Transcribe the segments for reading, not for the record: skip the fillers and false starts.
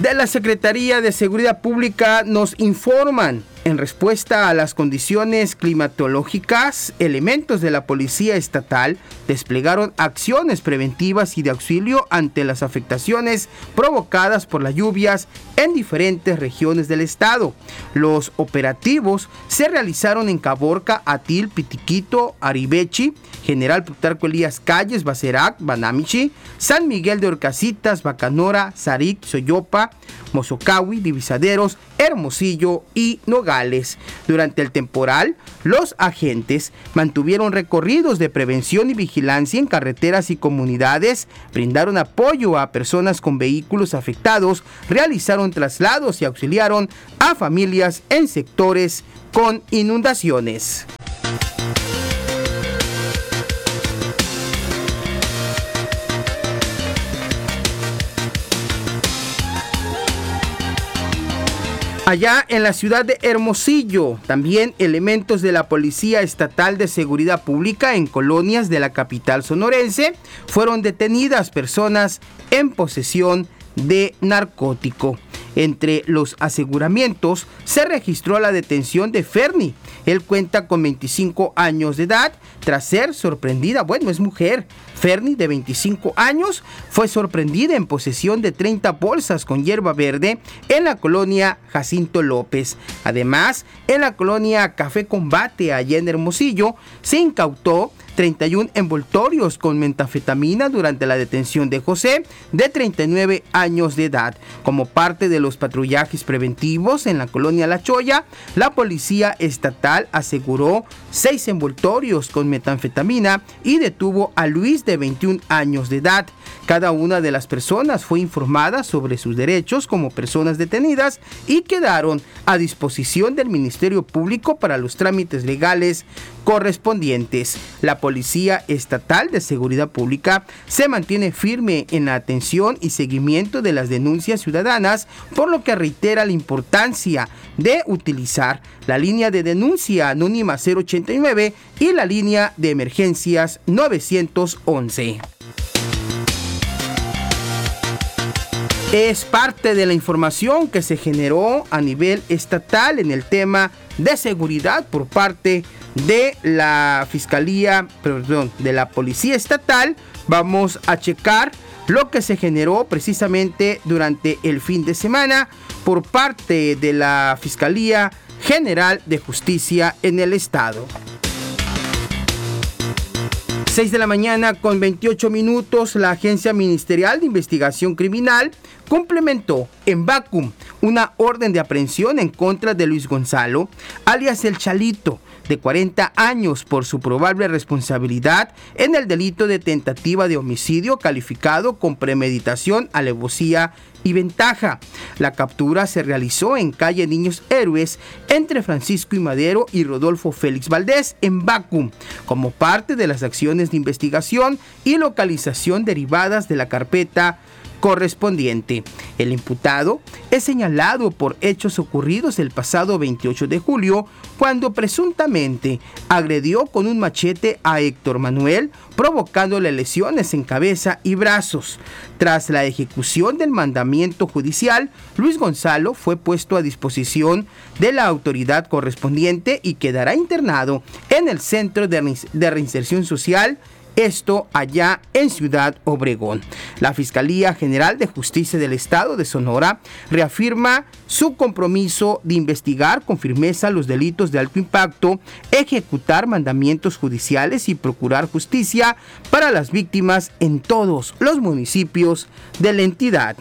De la Secretaría de Seguridad Pública nos informan: en respuesta a las condiciones climatológicas, elementos de la Policía Estatal desplegaron acciones preventivas y de auxilio ante las afectaciones provocadas por las lluvias en diferentes regiones del estado. Los operativos se realizaron en Caborca, Atil, Pitiquito, Aribechi, General Plutarco Elías Calles, Bacerac, Banamichi, San Miguel de Orcasitas, Bacanora, Zaric, Soyopa, Mozocawi, Divisaderos, Hermosillo y Nogales. Durante el temporal, los agentes mantuvieron recorridos de prevención y vigilancia en carreteras y comunidades, brindaron apoyo a personas con vehículos afectados, realizaron traslados y auxiliaron a familias en sectores con inundaciones. Allá en la ciudad de Hermosillo, también elementos de la Policía Estatal de Seguridad Pública en colonias de la capital sonorense fueron detenidas personas en posesión de narcótico. Entre los aseguramientos se registró la detención de Ferni. Él cuenta con 25 años de edad tras ser sorprendida, es mujer. Ferni, de 25 años, fue sorprendida en posesión de 30 bolsas con hierba verde en la colonia Jacinto López. Además, en la colonia Café Combate, allá en Hermosillo, se incautó 31 envoltorios con metanfetamina durante la detención de José, de 39 años de edad. Como parte de los patrullajes preventivos en la colonia La Choya, la Policía Estatal aseguró 6 envoltorios con metanfetamina y detuvo a Luis, de 21 años de edad. Cada una de las personas fue informada sobre sus derechos como personas detenidas y quedaron a disposición del Ministerio Público para los trámites legales correspondientes. La Policía Estatal de Seguridad Pública se mantiene firme en la atención y seguimiento de las denuncias ciudadanas, por lo que reitera la importancia de utilizar la línea de denuncia anónima 089 y la línea de emergencias 911. Es parte de la información que se generó a nivel estatal en el tema de seguridad por parte de la de la Policía Estatal. Vamos a checar lo que se generó precisamente durante el fin de semana por parte de la Fiscalía General de Justicia en el estado. 6 de la mañana con 28 minutos, la Agencia Ministerial de Investigación Criminal complementó en Vacum una orden de aprehensión en contra de Luis Gonzalo, alias El Chalito, de 40 años, por su probable responsabilidad en el delito de tentativa de homicidio calificado con premeditación, alevosía y ventaja. La captura se realizó en calle Niños Héroes entre Francisco y Madero y Rodolfo Félix Valdés en Vacum, como parte de las acciones de investigación y localización derivadas de la carpeta correspondiente. El imputado es señalado por hechos ocurridos el pasado 28 de julio, cuando presuntamente agredió con un machete a Héctor Manuel, provocándole lesiones en cabeza y brazos. Tras la ejecución del mandamiento judicial, Luis Gonzalo fue puesto a disposición de la autoridad correspondiente y quedará internado en el Centro de Reinserción Social, esto allá en Ciudad Obregón. La Fiscalía General de Justicia del Estado de Sonora reafirma su compromiso de investigar con firmeza los delitos de alto impacto, ejecutar mandamientos judiciales y procurar justicia para las víctimas en todos los municipios de la entidad.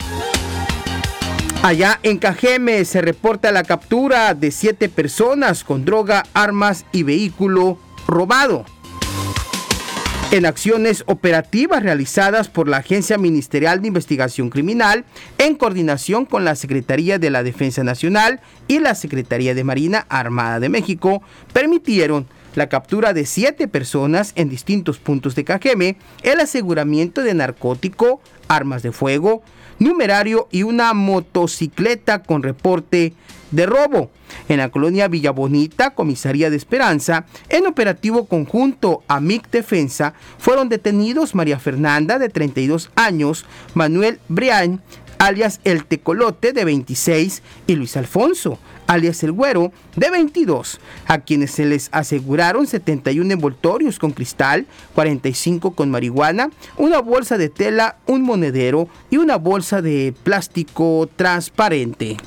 Allá en Cajeme se reporta la captura de 7 personas con droga, armas y vehículo robado. En acciones operativas realizadas por la Agencia Ministerial de Investigación Criminal, en coordinación con la Secretaría de la Defensa Nacional y la Secretaría de Marina Armada de México, permitieron la captura de 7 personas en distintos puntos de Cajeme, el aseguramiento de narcótico, armas de fuego, numerario y una motocicleta con reporte de robo. En la colonia Villa Bonita, Comisaría de Esperanza, en operativo conjunto AMIC Defensa, fueron detenidos María Fernanda, de 32 años, Manuel Brian, alias El Tecolote, de 26, y Luis Alfonso, alias El Güero, de 22, a quienes se les aseguraron 71 envoltorios con cristal, 45 con marihuana, una bolsa de tela, un monedero y una bolsa de plástico transparente.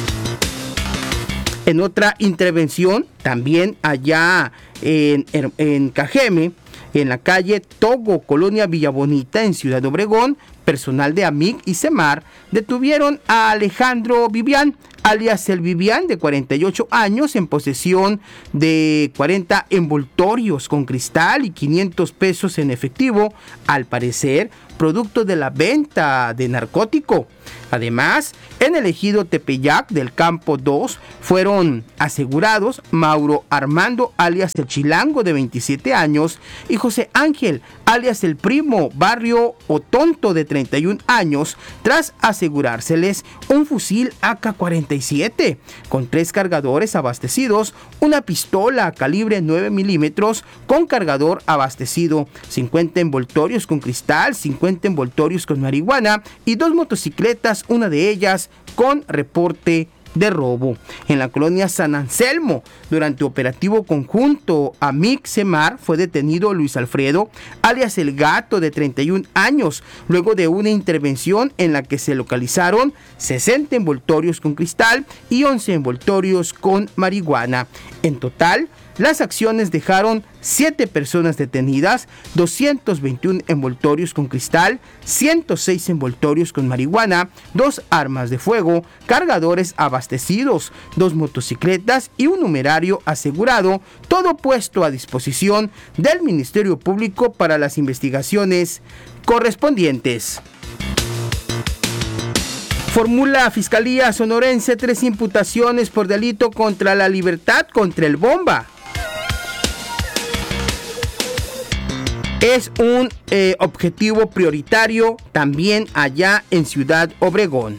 En otra intervención, también allá en Cajeme, en la calle Togo, Colonia Villabonita, en Ciudad Obregón, personal de AMIC y CEMAR detuvieron a Alejandro Vivian, alias El Vivian, de 48 años, en posesión de 40 envoltorios con cristal y 500 pesos en efectivo, al parecer producto de la venta de narcótico. Además, en el ejido Tepeyac del Campo 2 fueron asegurados Mauro Armando, alias El Chilango, de 27 años, y José Ángel, alias El Primo, barrio Otonto, de 31 años, tras asegurárseles un fusil AK-47 con 3 cargadores abastecidos, una pistola calibre 9 milímetros con cargador abastecido, 50 envoltorios con cristal, 50 envoltorios con marihuana y 2 motocicletas, una de ellas con reporte de robo. En la colonia San Anselmo, durante operativo conjunto AMIC-CEMAR, fue detenido Luis Alfredo, alias El Gato, de 31 años, luego de una intervención en la que se localizaron 60 envoltorios con cristal y 11 envoltorios con marihuana. En total, las acciones dejaron 7 personas detenidas, 221 envoltorios con cristal, 106 envoltorios con marihuana, 2 armas de fuego, cargadores abastecidos, 2 motocicletas y un numerario asegurado, todo puesto a disposición del Ministerio Público para las investigaciones correspondientes. Formula Fiscalía Sonorense 3 imputaciones por delito contra la libertad contra el Bomba. Es un objetivo prioritario también allá en Ciudad Obregón.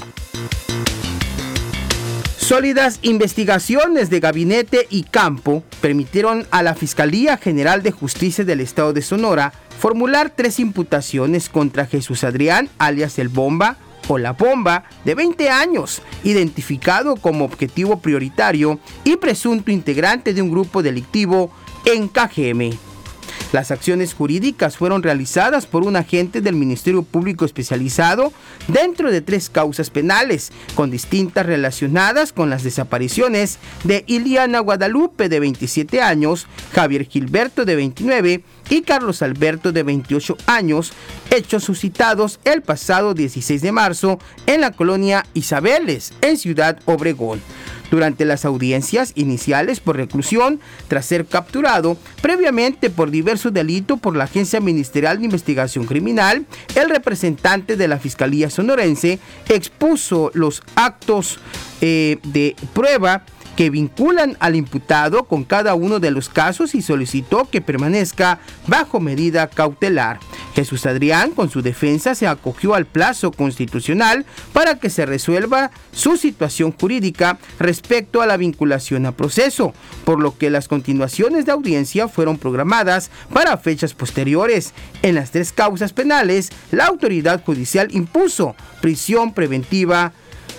Sólidas investigaciones de gabinete y campo permitieron a la Fiscalía General de Justicia del Estado de Sonora formular 3 imputaciones contra Jesús Adrián, alias El Bomba o La Bomba, de 20 años, identificado como objetivo prioritario y presunto integrante de un grupo delictivo en Cajeme. Las acciones jurídicas fueron realizadas por un agente del Ministerio Público especializado dentro de 3 causas penales, con distintas relacionadas con las desapariciones de Iliana Guadalupe, de 27 años, Javier Gilberto, de 29, y Carlos Alberto, de 28 años, hechos suscitados el pasado 16 de marzo en la colonia Isabeles, en Ciudad Obregón. Durante las audiencias iniciales por reclusión, tras ser capturado previamente por diverso delito por la Agencia Ministerial de Investigación Criminal, el representante de la Fiscalía Sonorense expuso los actos de prueba que vinculan al imputado con cada uno de los casos y solicitó que permanezca bajo medida cautelar. Jesús Adrián, con su defensa, se acogió al plazo constitucional para que se resuelva su situación jurídica respecto a la vinculación a proceso, por lo que las continuaciones de audiencia fueron programadas para fechas posteriores. En las 3 causas penales, la autoridad judicial impuso prisión preventiva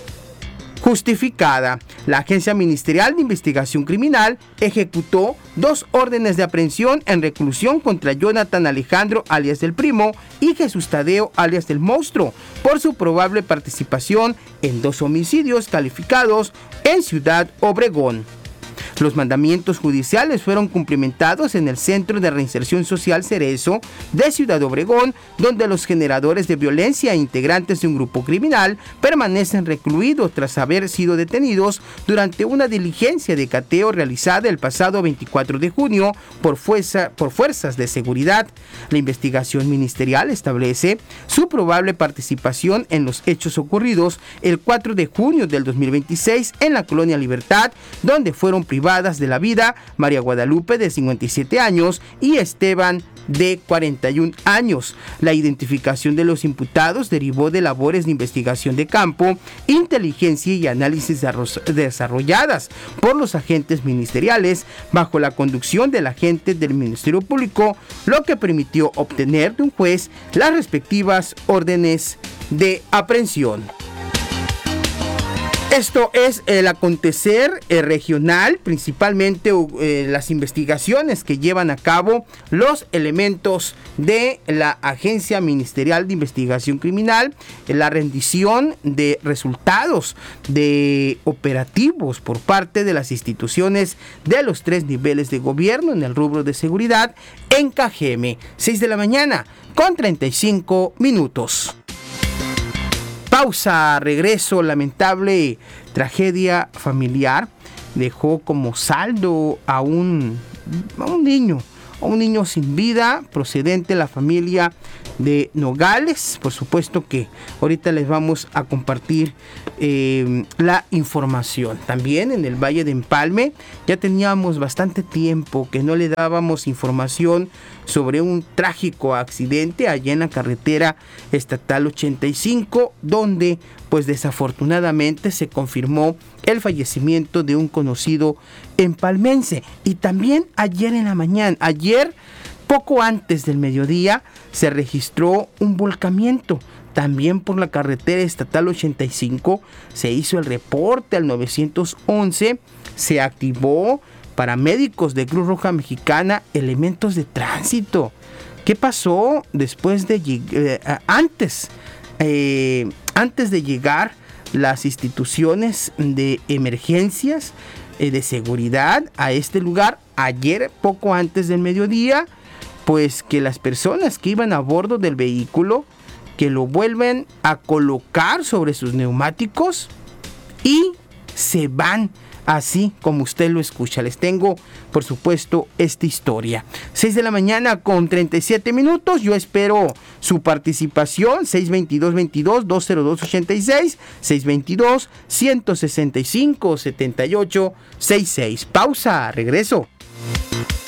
justificada. La Agencia Ministerial de Investigación Criminal ejecutó 2 órdenes de aprehensión en reclusión contra Jonathan Alejandro, alias El Primo, y Jesús Tadeo, alias El Monstruo, por su probable participación en 2 homicidios calificados en Ciudad Obregón. Los mandamientos judiciales fueron cumplimentados en el Centro de Reinserción Social Cerezo de Ciudad Obregón, donde los generadores de violencia e integrantes de un grupo criminal permanecen recluidos tras haber sido detenidos durante una diligencia de cateo realizada el pasado 24 de junio por fuerzas de seguridad. La investigación ministerial establece su probable participación en los hechos ocurridos el 4 de junio del 2026 en la Colonia Libertad, donde fueron privadas de la vida María Guadalupe, de 57 años, y Esteban, de 41 años. La identificación de los imputados derivó de labores de investigación de campo, inteligencia y análisis desarrolladas por los agentes ministeriales bajo la conducción del agente del Ministerio Público, lo que permitió obtener de un juez las respectivas órdenes de aprehensión. Esto es el acontecer regional, principalmente las investigaciones que llevan a cabo los elementos de la Agencia Ministerial de Investigación Criminal, la rendición de resultados de operativos por parte de las instituciones de los 3 niveles de gobierno en el rubro de seguridad en Cajeme. 6 de la mañana con 35 minutos. Pausa, regreso. Lamentable tragedia familiar dejó como saldo a un niño sin vida procedente de la familia de Nogales. Por supuesto que ahorita les vamos a compartir la información. También en el Valle de Empalme ya teníamos bastante tiempo que no le dábamos información sobre un trágico accidente allá en la carretera estatal 85, donde pues desafortunadamente se confirmó el fallecimiento de un conocido empalmense. Y también ayer poco antes del mediodía se registró un volcamiento. También por la carretera estatal 85 se hizo el reporte al 911, se activó paramédicos de Cruz Roja Mexicana, elementos de tránsito. ¿Qué pasó después de antes de llegar las instituciones de emergencias de seguridad a este lugar? Ayer, poco antes del mediodía, pues que las personas que iban a bordo del vehículo, que lo vuelven a colocar sobre sus neumáticos y se van así como usted lo escucha. Les tengo, por supuesto, esta historia. 6 de la mañana con 37 minutos. Yo espero su participación. 622-22-202-86, 622-165-7866. Pausa, regreso.